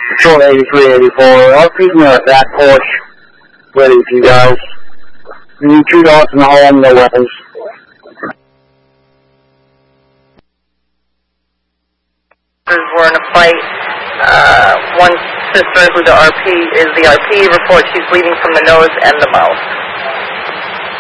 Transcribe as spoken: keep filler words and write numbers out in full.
Patrol eighty-three eighty-four. I'll keep me at that Porsche ready for you guys. We need two dogs in the home, no weapons. We're in a fight. Uh, one sister, who's the R P, is the R P, reports she's bleeding from the nose and the mouth.